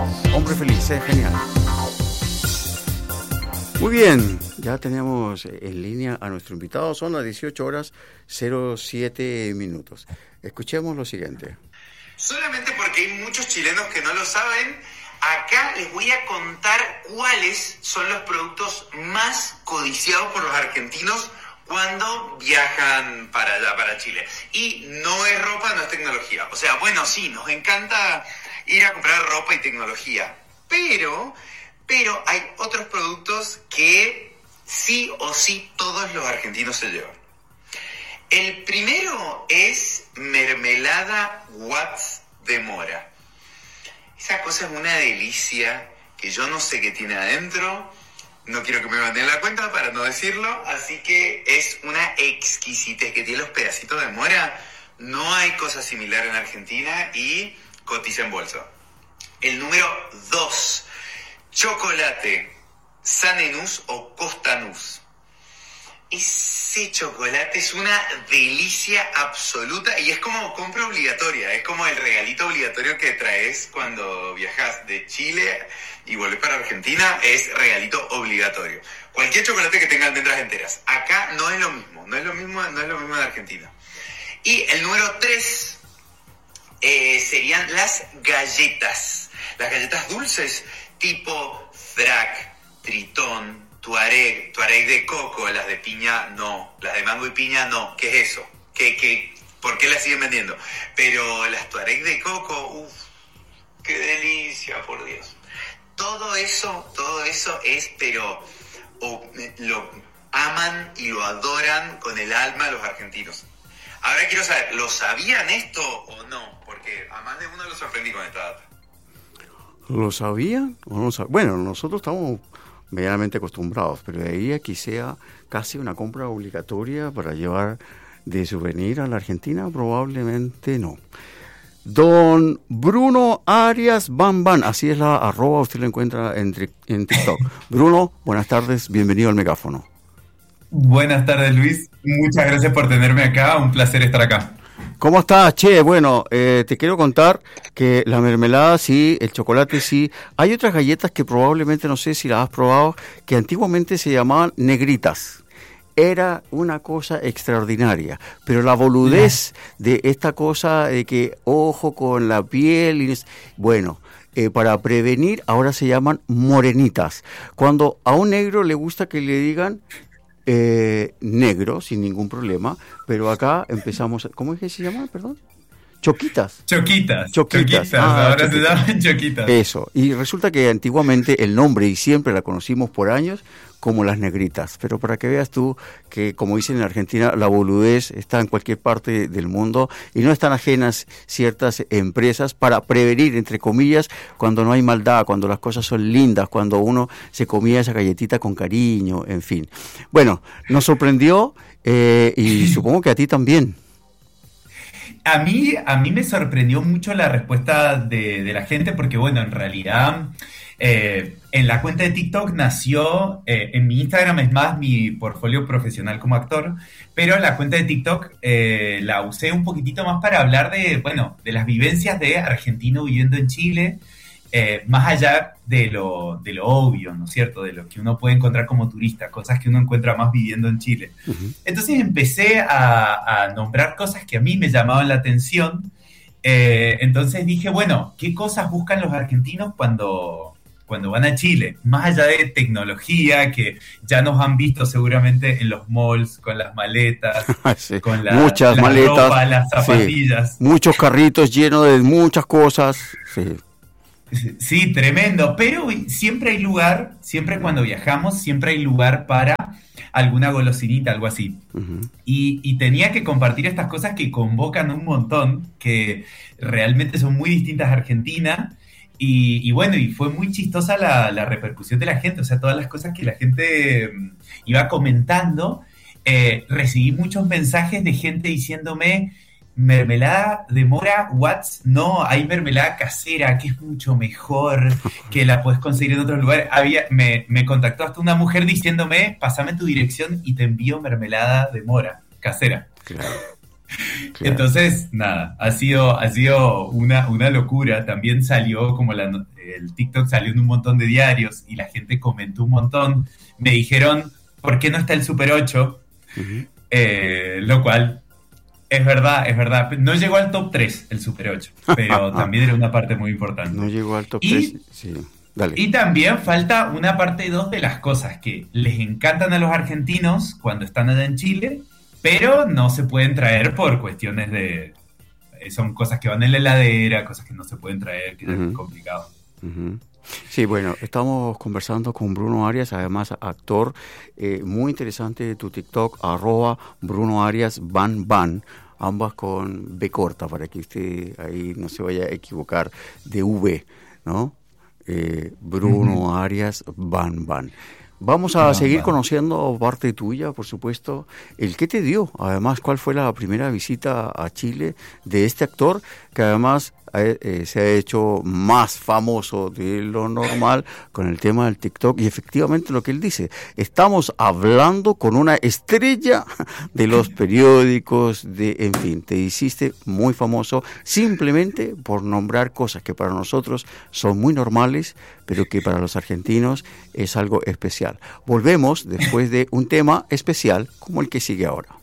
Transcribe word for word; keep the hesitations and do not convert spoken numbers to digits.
Hombre feliz, es genial. Muy bien, ya tenemos en línea a nuestro invitado, son las dieciocho horas cero siete minutos. Escuchemos lo siguiente. Solamente porque hay muchos chilenos que no lo saben, acá les voy a contar cuáles son los productos más codiciados por los argentinos cuando viajan para allá, para Chile. Y no es ropa, no es tecnología. O sea, bueno, sí, nos encanta ir a comprar ropa y tecnología, pero... Pero hay otros productos que sí o sí todos los argentinos se llevan. El primero es mermelada Watts de mora. Esa cosa es una delicia que yo no sé qué tiene adentro. No quiero que me manden la cuenta para no decirlo. Así que es una exquisitez que tiene los pedacitos de mora. No hay cosa similar en Argentina y cotiza en bolsa. El número dos. Chocolate Sanenús o Costanús. Ese chocolate es una delicia absoluta y es como compra obligatoria, es como el regalito obligatorio que traes cuando viajas de Chile y vuelves para Argentina, es regalito obligatorio. Cualquier chocolate que tenga almendras enteras. Acá no es lo mismo, no es lo mismo, no es lo mismo en Argentina. Y el número tres eh, serían las galletas, las galletas dulces tipo Frac, Tritón, Tuareg, Tuareg de coco, las de piña no, las de mango y piña no. ¿Qué es eso? ¿Qué, qué, ¿Por qué las siguen vendiendo? Pero las Tuareg de coco, uff, qué delicia, por Dios. Todo eso, todo eso es, pero oh, lo aman y lo adoran con el alma los argentinos. Ahora quiero saber, ¿lo sabían esto o no? Porque a más de uno lo sorprendí con esta data. ¿Lo sabían o no lo sabían? Bueno, nosotros estamos medianamente acostumbrados, pero de ahí a que sea casi una compra obligatoria para llevar de souvenir a la Argentina, probablemente no. Don Bruno Arias Bamban, así es la arroba, usted lo encuentra en, en TikTok. Bruno, buenas tardes, bienvenido al megáfono. Buenas tardes, Luis, muchas gracias por tenerme acá, un placer estar acá. ¿Cómo estás, Che? Bueno, eh, te quiero contar que la mermelada sí, el chocolate sí. Hay otras galletas que probablemente, no sé si las has probado, que antiguamente se llamaban negritas. Era una cosa extraordinaria, pero la boludez de esta cosa de que ojo con la piel, y bueno, eh, para prevenir ahora se llaman morenitas. Cuando a un negro le gusta que le digan Eh, negro, sin ningún problema, pero acá empezamos, ¿cómo es que se llama? Perdón. Choquitas. Choquitas. Choquitas. Choquitas. Ah, ahora choquitas. se llaman choquitas. Eso. Y resulta que antiguamente el nombre, y siempre la conocimos por años, como las negritas. Pero para que veas tú que, como dicen en Argentina, la boludez está en cualquier parte del mundo y no están ajenas ciertas empresas para prevenir, entre comillas, cuando no hay maldad, cuando las cosas son lindas, cuando uno se comía esa galletita con cariño, en fin. Bueno, nos sorprendió eh, y supongo que a ti también. A mí, a mí me sorprendió mucho la respuesta de, de la gente porque, bueno, en realidad... Eh, en la cuenta de TikTok nació, eh, en mi Instagram es más mi portfolio profesional como actor, pero la cuenta de TikTok eh, la usé un poquitito más para hablar de, bueno, de las vivencias de argentino viviendo en Chile, eh, más allá de lo, de lo obvio, ¿no es cierto? De lo que uno puede encontrar como turista, cosas que uno encuentra más viviendo en Chile. Uh-huh. Entonces empecé a, a nombrar cosas que a mí me llamaban la atención, eh, entonces dije, bueno, ¿qué cosas buscan los argentinos cuando... cuando van a Chile, más allá de tecnología, que ya nos han visto seguramente en los malls, con las maletas, sí, con la, muchas la maletas, ropa, las zapatillas. Sí, muchos carritos llenos de muchas cosas. Sí. Sí, tremendo, pero siempre hay lugar, siempre cuando viajamos, siempre hay lugar para alguna golosinita, algo así. Uh-huh. Y, y tenía que compartir estas cosas que convocan un montón, que realmente son muy distintas a Argentina. Y, y bueno, y fue muy chistosa la, la repercusión de la gente, o sea, todas las cosas que la gente iba comentando. Eh, recibí muchos mensajes de gente diciéndome, mermelada de mora, Watts, no, hay mermelada casera, que es mucho mejor, que la puedes conseguir en otros lugares. Había, me, me contactó hasta una mujer diciéndome, pásame tu dirección y te envío mermelada de mora, casera. Claro. Claro. Entonces, nada, ha sido, ha sido una, una locura. También salió, como la, el TikTok salió en un montón de diarios y la gente comentó un montón. Me dijeron, ¿por qué no está el Super ocho? Uh-huh. Eh, lo cual, es verdad, es verdad. No llegó al top tres el Super ocho, pero también era una parte muy importante. No llegó al top y, tres, sí. Dale. Y también falta una parte dos de las cosas que les encantan a los argentinos cuando están allá en Chile, pero no se pueden traer por cuestiones de... Son cosas que van en la heladera, cosas que no se pueden traer, que uh-huh. es muy complicado. Uh-huh. Sí, bueno, estamos conversando con Bruno Arias, además actor, eh, muy interesante de tu TikTok, arroba Bruno Arias Ban Ban, ambas con B corta, para que usted ahí no se vaya a equivocar, de V, ¿no? Eh, Bruno uh-huh. Arias Ban Ban. Vamos a no, seguir no. conociendo parte tuya, por supuesto. ¿El qué te dio? Además, ¿cuál fue la primera visita a Chile de este actor que además eh, se ha hecho más famoso de lo normal con el tema del TikTok? Y efectivamente lo que él dice, estamos hablando con una estrella de los periódicos, de, en fin, te hiciste muy famoso simplemente por nombrar cosas que para nosotros son muy normales, pero que para los argentinos es algo especial. Volvemos después de un tema especial como el que sigue ahora.